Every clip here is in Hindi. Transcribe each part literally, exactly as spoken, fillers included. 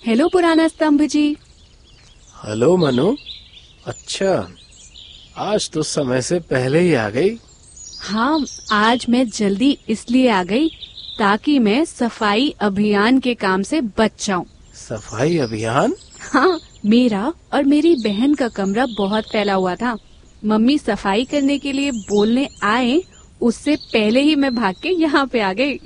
हेलो पुराना स्तंभ जी। हेलो मनु। अच्छा, आज तो समय से पहले ही आ गई। हाँ, आज मैं जल्दी इसलिए आ गई ताकि मैं सफाई अभियान के काम से बच जाऊं। सफाई अभियान? हाँ, मेरा और मेरी बहन का कमरा बहुत फैला हुआ था। मम्मी सफाई करने के लिए बोलने आए, उससे पहले ही मैं भाग के यहाँ पे आ गई।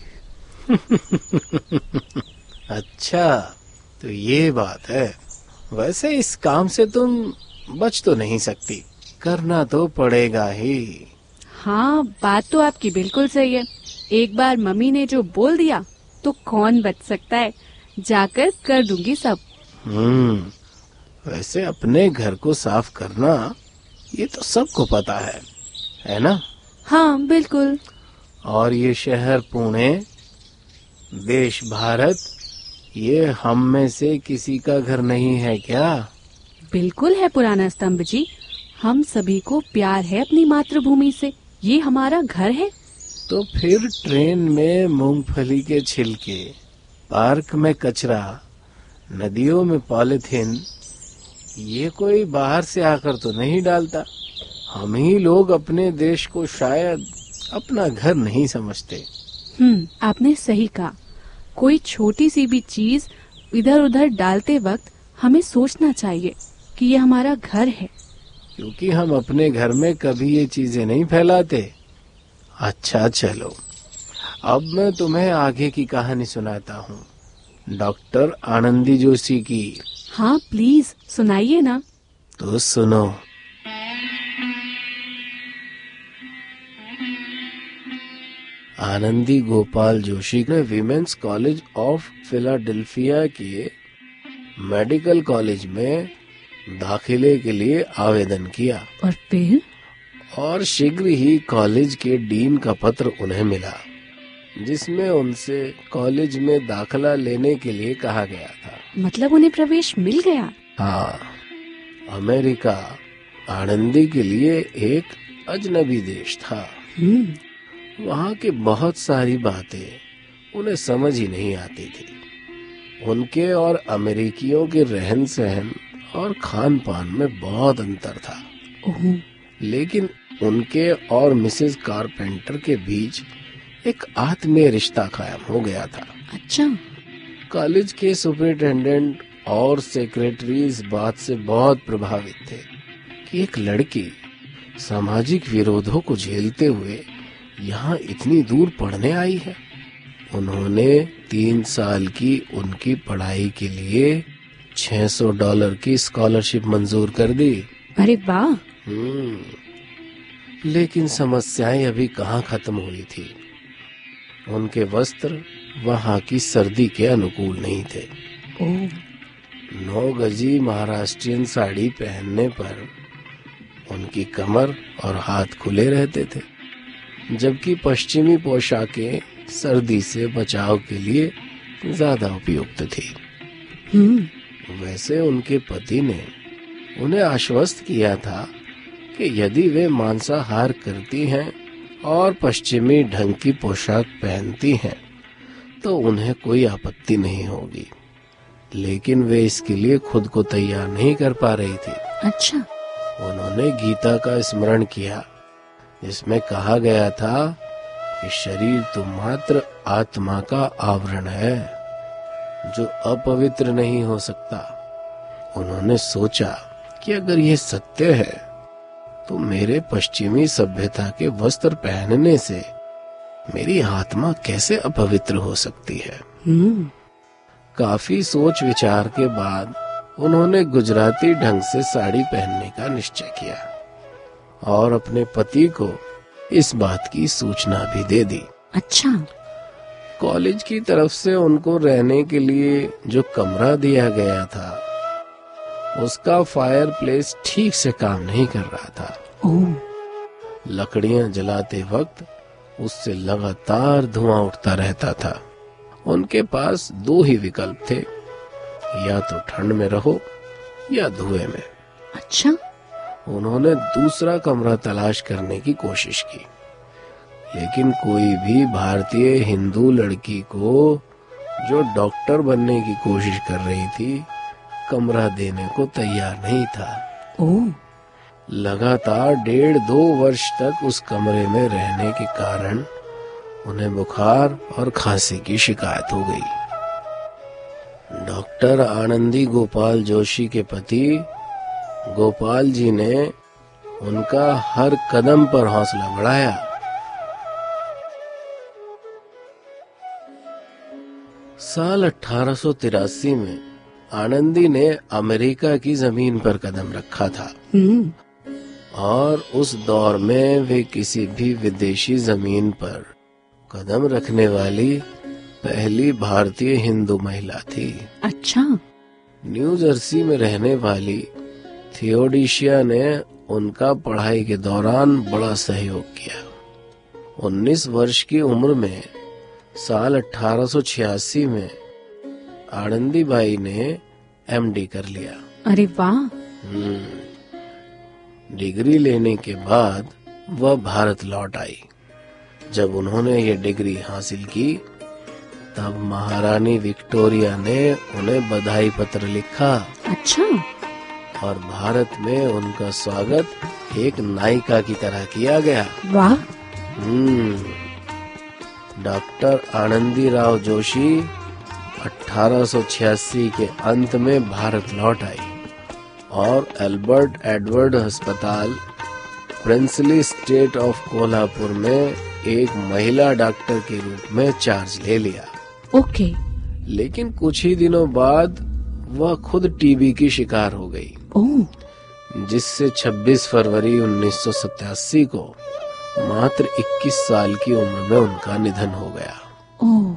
अच्छा, तो ये बात है। वैसे इस काम से तुम बच तो नहीं सकती, करना तो पड़ेगा ही। हाँ, बात तो आपकी बिल्कुल सही है। एक बार मम्मी ने जो बोल दिया तो कौन बच सकता है। जाकर कर दूंगी सब। हम्म, वैसे अपने घर को साफ करना ये तो सबको पता है, है ना? हाँ, बिल्कुल। और ये शहर पुणे, देश भारत, ये हम में से किसी का घर नहीं है क्या? बिल्कुल है पुराना स्तंभ जी। हम सभी को प्यार है अपनी मातृभूमि से। ये हमारा घर है। तो फिर ट्रेन में मूंगफली के छिलके, पार्क में कचरा, नदियों में पॉलिथीन, ये कोई बाहर से आकर तो नहीं डालता। हम ही लोग अपने देश को शायद अपना घर नहीं समझते। हम्म, आपने सही कहा। कोई छोटी सी भी चीज इधर उधर डालते वक्त हमें सोचना चाहिए कि ये हमारा घर है। क्योंकि हम अपने घर में कभी ये चीजें नहीं फैलाते। अच्छा चलो, अब मैं तुम्हें आगे की कहानी सुनाता हूँ, डॉक्टर आनंदी जोशी की। हाँ, प्लीज सुनाइए ना। तो सुनो। आनंदी गोपाल जोशी ने विमेंस कॉलेज ऑफ फिलाडेल्फिया के मेडिकल कॉलेज में दाखिले के लिए आवेदन किया। और फिर? और शीघ्र ही कॉलेज के डीन का पत्र उन्हें मिला, जिसमें उनसे कॉलेज में दाखिला लेने के लिए कहा गया था। मतलब उन्हें प्रवेश मिल गया? हाँ, अमेरिका आनंदी के लिए एक अजनबी देश था। हम्म। वहाँ की बहुत सारी बातें उन्हें समझ ही नहीं आती थी। उनके और अमेरिकियों के रहन सहन और खान पान में बहुत अंतर था। ओह। लेकिन उनके और मिसेस कारपेंटर के बीच एक आत्मीय रिश्ता कायम हो गया था। अच्छा। कॉलेज के सुपरिटेंडेंट और सेक्रेटरी इस बात से बहुत प्रभावित थे कि एक लड़की सामाजिक विरोधों को झेलते हुए यहाँ इतनी दूर पढ़ने आई है। उन्होंने तीन साल की उनकी पढ़ाई के लिए छह सौ डॉलर की स्कॉलरशिप मंजूर कर दी। अरे वाह। हम्म, लेकिन समस्याएं अभी कहाँ खत्म हुई थी। उनके वस्त्र वहाँ की सर्दी के अनुकूल नहीं थे। ओह। नौ गजी महाराष्ट्रियन साड़ी पहनने पर उनकी कमर और हाथ खुले रहते थे, जबकि पश्चिमी पोशाकें सर्दी से बचाव के लिए ज्यादा उपयुक्त थी। हम्म। वैसे उनके पति ने उन्हें आश्वस्त किया था कि यदि वे मांसाहार करती हैं और पश्चिमी ढंग की पोशाक पहनती हैं तो उन्हें कोई आपत्ति नहीं होगी। लेकिन वे इसके लिए खुद को तैयार नहीं कर पा रही थी। अच्छा। उन्होंने गीता का स्मरण किया, जिसमें कहा गया था कि शरीर तो मात्र आत्मा का आवरण है जो अपवित्र नहीं हो सकता। उन्होंने सोचा कि अगर ये सत्य है तो मेरे पश्चिमी सभ्यता के वस्त्र पहनने से मेरी आत्मा कैसे अपवित्र हो सकती है। हम्म। काफी सोच विचार के बाद उन्होंने गुजराती ढंग से साड़ी पहनने का निश्चय किया और अपने पति को इस बात की सूचना भी दे दी। अच्छा। कॉलेज की तरफ से उनको रहने के लिए जो कमरा दिया गया था उसका फायरप्लेस ठीक से काम नहीं कर रहा था। ओह। लकड़ियां जलाते वक्त उससे लगातार धुआं उठता रहता था। उनके पास दो ही विकल्प थे, या तो ठंड में रहो या धुएं में। अच्छा। उन्होंने दूसरा कमरा तलाश करने की कोशिश की, लेकिन कोई भी भारतीय हिंदू लड़की को जो डॉक्टर बनने की कोशिश कर रही थी, कमरा देने को तैयार नहीं था। ओह, लगातार डेढ़ दो वर्ष तक उस कमरे में रहने के कारण उन्हें बुखार और खांसी की शिकायत हो गई। डॉक्टर आनंदी गोपाल जोशी के पति गोपाल जी ने उनका हर कदम पर हौसला बढ़ाया। साल अठारह सौ तिरासी में आनंदी ने अमेरिका की जमीन पर कदम रखा था और उस दौर में वे किसी भी विदेशी जमीन पर कदम रखने वाली पहली भारतीय हिंदू महिला थी। अच्छा। न्यू जर्सी में रहने वाली थियोडीशिया ने उनका पढ़ाई के दौरान बड़ा सहयोग किया। उन्नीस वर्ष की उम्र में साल अठारह सौ छियासी में आनंदी बाई ने एमडी कर लिया। अरे वाह। डिग्री लेने के बाद वह भारत लौट आई। जब उन्होंने ये डिग्री हासिल की, तब महारानी विक्टोरिया ने उन्हें बधाई पत्र लिखा। अच्छा। और भारत में उनका स्वागत एक नायिका की तरह किया गया। वाह। हम्म डॉक्टर आनंदी राव जोशी अठारह सौ छियासी के अंत में भारत लौट आई और एल्बर्ट एडवर्ड अस्पताल, प्रिंसली स्टेट ऑफ कोल्हापुर में एक महिला डॉक्टर के रूप में चार्ज ले लिया। ओके। लेकिन कुछ ही दिनों बाद वह खुद टीबी की शिकार हो गई, ओह। जिससे छब्बीस फरवरी उन्नीस सौ सत्तासी को मात्र इक्कीस साल की उम्र में उनका निधन हो गया। ओह।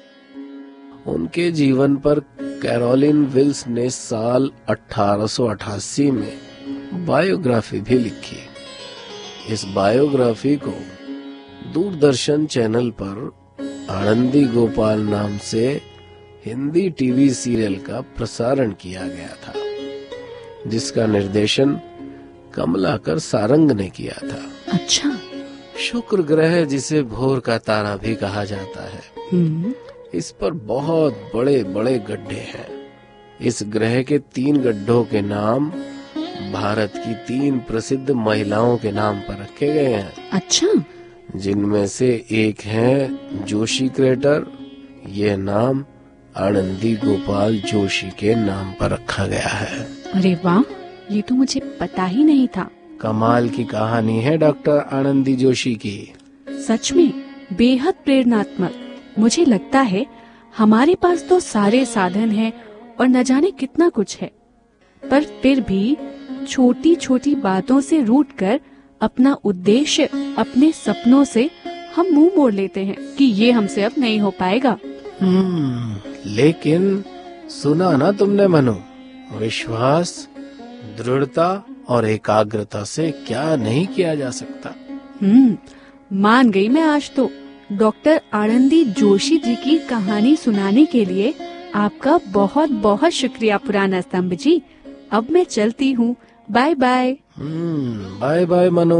उनके जीवन पर कैरोलिन विल्स ने साल अठारह सौ अठासी में बायोग्राफी भी लिखी। इस बायोग्राफी को दूरदर्शन चैनल पर आनंदी गोपाल नाम से हिंदी टीवी सीरियल का प्रसारण किया गया था, जिसका निर्देशन कमलाकर सारंग ने किया था। अच्छा। शुक्र ग्रह, जिसे भोर का तारा भी कहा जाता है, इस पर बहुत बड़े बड़े गड्ढे हैं। इस ग्रह के तीन गड्ढों के नाम भारत की तीन प्रसिद्ध महिलाओं के नाम पर रखे गए हैं। अच्छा। जिनमें से एक है जोशी क्रेटर। यह नाम आनंदी गोपाल जोशी के नाम पर रखा गया है। अरे वाह, ये तो मुझे पता ही नहीं था। कमाल की कहानी है डॉक्टर आनंदी जोशी की। सच में बेहद प्रेरणात्मक। मुझे लगता है हमारे पास तो सारे साधन हैं और न जाने कितना कुछ है, पर फिर भी छोटी छोटी बातों से रूठकर अपना उद्देश्य, अपने सपनों से हम मुंह मोड़ लेते हैं कि ये हमसे अब नहीं हो पाएगा। हम्म, लेकिन सुना ना तुमने मनु, विश्वास, दृढ़ता और एकाग्रता से क्या नहीं किया जा सकता। हम्म, मान गई मैं आज तो। डॉक्टर आनंदी जोशी जी की कहानी सुनाने के लिए आपका बहुत बहुत शुक्रिया पुराना स्तंभ जी। अब मैं चलती हूँ। Bye bye. हम्म, बाय बाय मनु।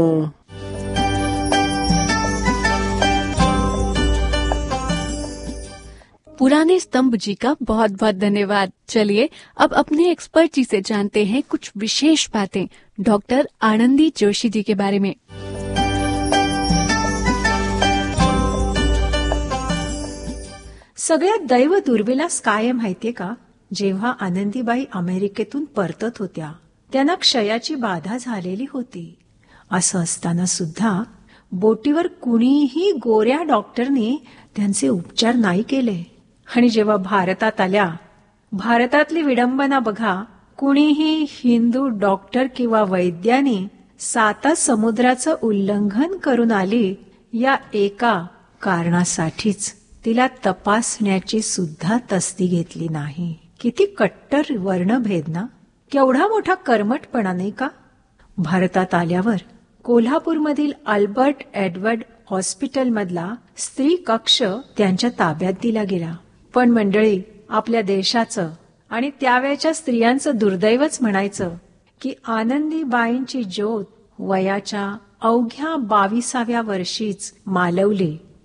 पुराने स्तंभ जी का बहुत बहुत धन्यवाद। चलिए अब अपने एक्सपर्ट जी से जानते हैं कुछ विशेष बातें डॉक्टर आनंदी जोशी जी के बारे में। सगळ्यात दैव दुर्मिलास काय माहितीये का? जेव्हा आनंदीबाई अमेरिकेतून परतत होत्या, त्यांना क्षयाची बाधा झालेली होती। असं असताना सुद्धा बोटीवर कुणीही गोऱ्या डॉक्टरनी त्यांचे उपचार नाही केले आणि जेव्हा भारतात आल्या, भारतातली विडंबना बघा, कुणीही हिंदू डॉक्टर किंवा वैद्यानी साता समुद्राचं उल्लंघन करून आली या एका कारणासाठीच तिला तपासण्याची सुद्धा तस्दी घेतली नाही। किती कट्टर वर्णभेद ना, केवढा मोठा कर्मठपणा नाही का? भारतात आल्यावर कोल्हापूरमधील अल्बर्ट एडवर्ड हॉस्पिटलमधला स्त्री कक्ष त्यांच्या ताब्यात दिला गेला। पण मंडळी, आपल्या देशाचं आणि त्यावेळच्या स्त्रियांचं दुर्दैवच म्हणायचं की आनंदीबाईंची ज्योत वयाच्या अवघ्या बाविसाव्या वर्षीच मालवली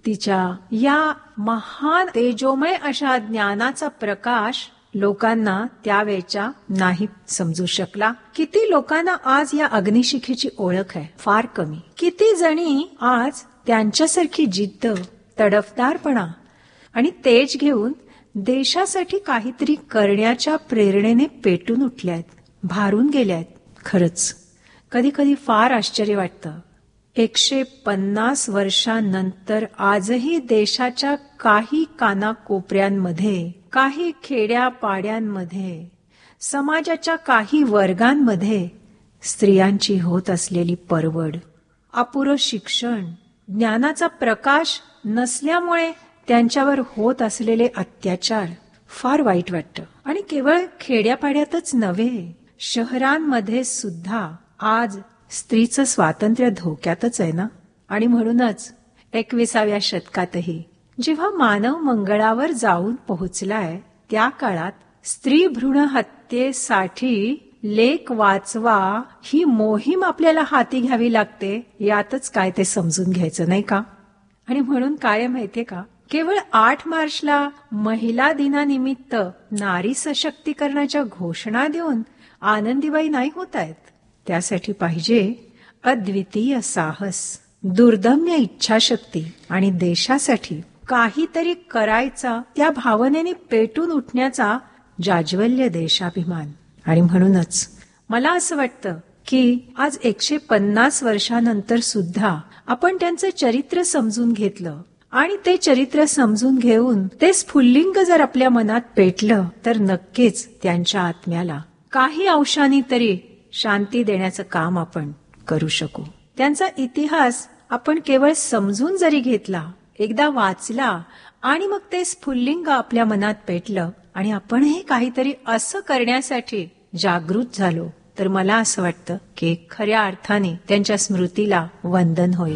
तिच्या या महान तेजोमय अशा ज्ञानाचा प्रकाश लोकांना त्यावेळच्या नाही समजू शकला. किती लोकांना आज या अग्निशिखेची ओळख आहे? फार कमी. किती जणी आज त्यांच्यासारखी जिद्द, तडफदारपणा आणि तेज घेऊन देशासाठी काहीतरी करण्याच्या प्रेरणेने पेटून उठल्यात, भारून गेल्यात. खरंच कधी कधी फार आश्चर्य वाटतं. एकशे पन्नास वर्षांनंतर आजही देशाच्या काही कानाकोपऱ्यांमध्ये, काही खेड्यापाड्यांमध्ये, समाजाच्या काही वर्गांमध्ये स्त्रियांची होत असलेली परवड, अपुरं शिक्षण, ज्ञानाचा प्रकाश नसल्यामुळे त्यांच्यावर होत असलेले अत्याचार फार वाईट वाटतं. आणि केवळ खेड्यापाड्यातच नव्हे, शहरांमध्ये सुद्धा आज स्त्रीचं स्वातंत्र्य धोक्यातच आहे ना. आणि म्हणूनच एकविसाव्या शतकातही जेव्हा मानव मंगळावर जाऊन पोहोचलाय, त्या काळात स्त्री भ्रूण हत्येसाठी लेक वाचवा ही मोहीम आपल्याला हाती घ्यावी लागते, यातच काय ते समजून घ्यायचं नाही का. आणि म्हणून काय माहितीये का, केवळ आठ मार्चला महिला दिनानिमित्त नारी सशक्तीकरणाच्या घोषणा देऊन आनंदीबाई नाही होत आहेत. त्यासाठी पाहिजे अद्वितीय साहस, दुर्दम्य इच्छाशक्ती आणि देशासाठी काहीतरी करायचा त्या भावनेने पेटून उठण्याचा जाज्वल्य देशाभिमान. आणि म्हणूनच मला असं वाटतं की आज एकशे पन्नास वर्षानंतर सुद्धा आपण त्यांचं चरित्र समजून घेतलं आणि ते चरित्र समजून घेऊन ते स्फुल्लिंग जर आपल्या मनात पेटलं तर नक्कीच त्यांच्या आत्म्याला काही अंशाने तरी शांती देण्याचं काम आपण करू शकू. त्यांचा इतिहास आपण केवळ समजून जरी घेतला, एकदा वाचला आणि मग ते स्फुल्लिंग आपल्या मनात पेटलं आणि आपणही काहीतरी असं करण्यासाठी जागृत झालो, तर मला असं वाटतं की खऱ्या अर्थाने त्यांच्या स्मृतीला वंदन होईल.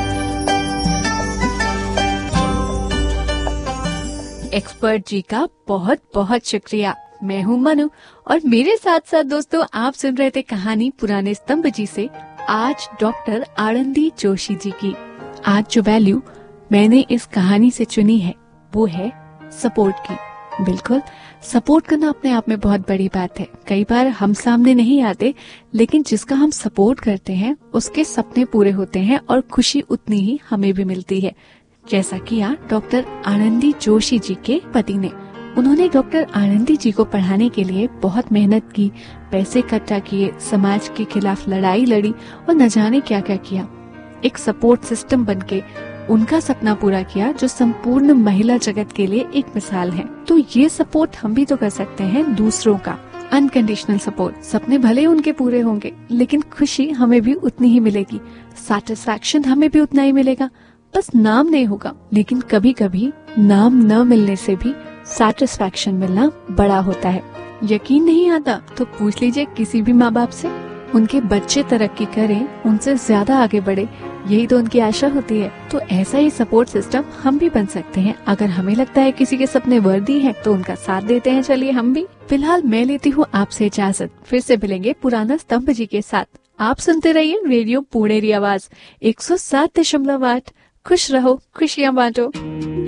एक्सपर्ट जी का बहुत बहुत शुक्रिया. मैं हूँ मनु और मेरे साथ साथ दोस्तों आप सुन रहे थे कहानी पुराने स्तंभ जी से आज डॉक्टर आनंदी जोशी जी की. आज जो वैल्यू मैंने इस कहानी से चुनी है वो है सपोर्ट की. बिल्कुल, सपोर्ट करना अपने आप में बहुत बड़ी बात है. कई बार हम सामने नहीं आते, लेकिन जिसका हम सपोर्ट करते हैं उसके सपने पूरे होते हैं और खुशी उतनी ही हमें भी मिलती है. जैसा किया डॉक्टर आनंदी जोशी जी के पति ने. उन्होंने डॉक्टर आनंदी जी को पढ़ाने के लिए बहुत मेहनत की, पैसे इकट्ठा किए, समाज के खिलाफ लड़ाई लड़ी और न जाने क्या क्या किया. एक सपोर्ट सिस्टम बनके उनका सपना पूरा किया, जो संपूर्ण महिला जगत के लिए एक मिसाल है. तो ये सपोर्ट हम भी तो कर सकते हैं दूसरों का. Unconditional support. सपने भले उनके पूरे होंगे, लेकिन खुशी हमें भी उतनी ही मिलेगी, सैटिस्फैक्शन हमें भी उतना ही मिलेगा. बस नाम नहीं होगा, लेकिन कभी कभी नाम न मिलने से भी सैटिस्फैक्शन मिलना बड़ा होता है. यकीन नहीं आता तो पूछ लीजिए किसी भी माँ बाप से. उनके बच्चे तरक्की करें, उनसे ज्यादा आगे बढ़े, यही तो उनकी आशा होती है. तो ऐसा ही सपोर्ट सिस्टम हम भी बन सकते हैं. अगर हमें लगता है किसी के सपने वर्दी हैं, तो उनका साथ देते हैं. चलिए हम भी. फिलहाल मैं लेती हूँ आपसे इजाजत. फिर से मिलेंगे पुराना स्तंभ जी के साथ. आप सुनते रहिए रेडियो पुणेरी आवाज एक सौ सात दशमलव आठ. खुश रहो, खुशियाँ बांटो.